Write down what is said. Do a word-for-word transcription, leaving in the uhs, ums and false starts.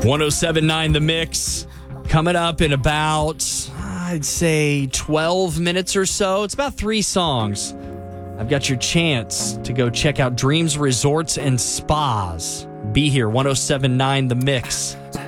ten seventy-nine The Mix. Coming up in about, I'd say, twelve minutes or so. It's about three songs. I've got your chance to go check out Dreams Resorts and Spas. Be here, ten seventy-nine The Mix.